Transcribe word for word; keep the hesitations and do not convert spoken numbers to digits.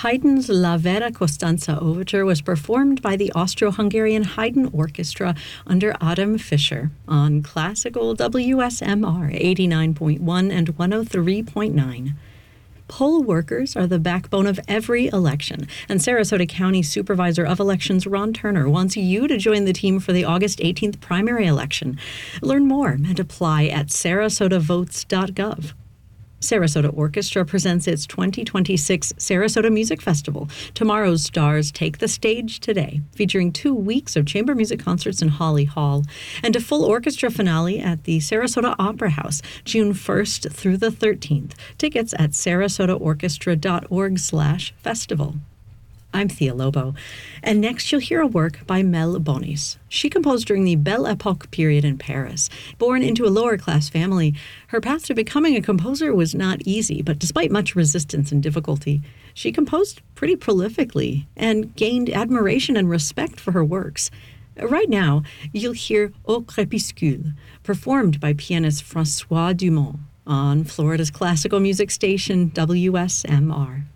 Haydn's La Vera Costanza Overture was performed by the Austro-Hungarian Haydn Orchestra under Adam Fischer on classical W S M R eighty-nine point one and one oh three point nine. Poll workers are the backbone of every election, and Sarasota County Supervisor of Elections Ron Turner wants you to join the team for the August eighteenth primary election. Learn more and apply at sarasota votes dot gov. Sarasota Orchestra presents its twenty twenty-six Sarasota Music Festival. Tomorrow's stars take the stage today, featuring two weeks of chamber music concerts in Holly Hall and a full orchestra finale at the Sarasota Opera House, June first through the thirteenth. Tickets at sarasota orchestra dot org slash festival. I'm Thea Lobo, and next you'll hear a work by Mel Bonis. She composed during the Belle Epoque period in Paris. Born into a lower-class family, her path to becoming a composer was not easy, but despite much resistance and difficulty, she composed pretty prolifically and gained admiration and respect for her works. Right now, you'll hear Au Crépuscule, performed by pianist François Dumont on Florida's classical music station W S M R.